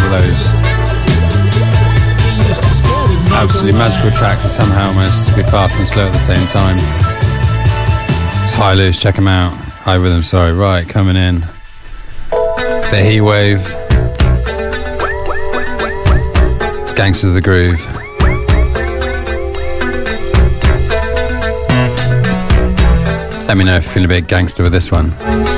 those absolutely magical tracks that somehow managed to be fast and slow at the same time. It's High Loose, check them out. High Rhythm, sorry. Right, coming in. The Heat Wave. It's Gangsters of the Groove. Let me know if you feel a bit gangster with this one.